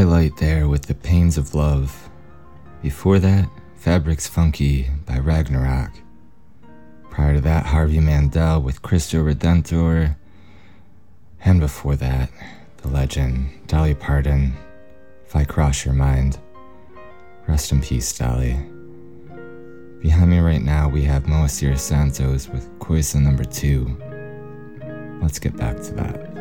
Twilight there with The Pains of Love. Before that, Fabrics Funky by Ragnarok. Prior to that, Harvey Mandel with Cristo Redentor. And before that, the legend, Dolly Parton, If I Cross Your Mind. Rest in peace, Dolly. Behind me right now, we have Moacir Santos with Coisa Number 2. Let's get back to that.